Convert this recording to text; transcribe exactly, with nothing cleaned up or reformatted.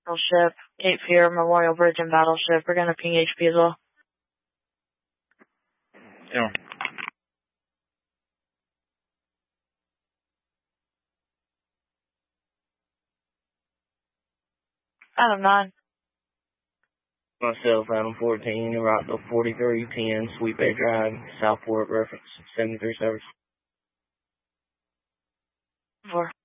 Battleship, Cape Fear, Memorial Bridge, and Battleship. We're gonna ping H P as well. Yeah. Adam nine. Myself, Adam fourteen, Rockville forty-three ten, Sweet Bay Drive, Southport, reference seventy-three service. Four.